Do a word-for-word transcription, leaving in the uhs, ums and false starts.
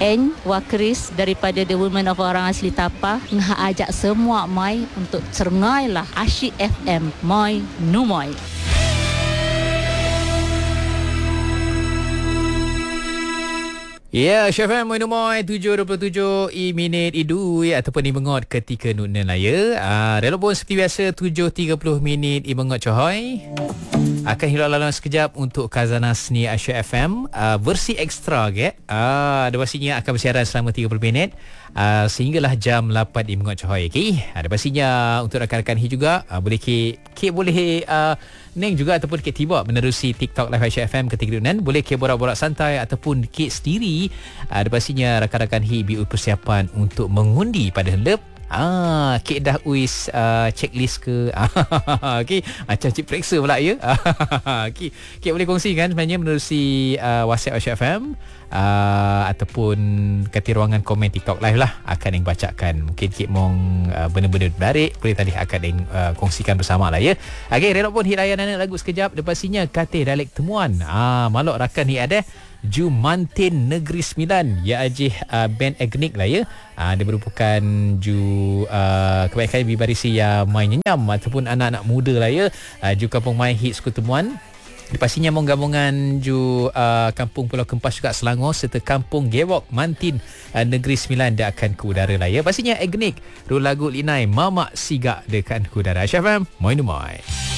N Wakris daripada The Women of Orang Asli Tapah ngah ajak semua mai untuk cerengai lah Asyik F M Moi Numoy. Ya, Chef M Moy tujuh dua puluh tujuh i minit idu ya, ataupun i mengot ketika nukna laya. Ah, relebon seperti biasa tujuh tiga puluh minit i mengot cohoy. Akan hilang laluan sekejap untuk Khazanah Seni Asia F M uh, versi ekstra ke. Ah, ada pastinya akan bersiaran selama tiga puluh minit uh, sehinggalah jam lapan di mengot cohoy. Okey. Ada pastinya untuk rakan-rakan hi juga uh, boleh ke ke boleh uh, Neng juga ataupun Kek Tiba menerusi TikTok Live Asia F M ketika dunan. Boleh Kek borak-borak santai ataupun Kek sendiri. Ada pastinya rakan-rakan hi biu persiapan untuk mengundi pada hendep. Ah, Kek dah uis uh, checklist ke? Okey, macam cik periksa pula ya. Okey, Kek boleh kongsikan sebenarnya menerusi uh, WhatsApp Asia F M uh, ataupun kata ruangan komen TikTok live lah akan yang bacakan. Mungkin Kek mong uh, benda-benda barik boleh tadi akan yang uh, kongsikan bersama lah ya. Okey, relok pun hilayan anak lagu sekejap. Lepastinya kata dialek temuan. Ah, malok rakan ni ada Jumantin Negeri Sembilan ya ajih uh, band Agnik lah ya. Uh, dia merupakan ju uh, kebanyakan bibarisi yang main nyenyam ataupun anak-anak muda lah ya. Uh, ju kampung main hits ketemuan. Pastinya gabungan ju uh, Kampung Pulau Kempas juga Selangor serta Kampung Gewok Mantin uh, Negeri Sembilan dia akan ke udara lah ya. Pastinya Agnik ru lagu Linai Mamak Sigak dekat ke udara. Syafam, moi moi.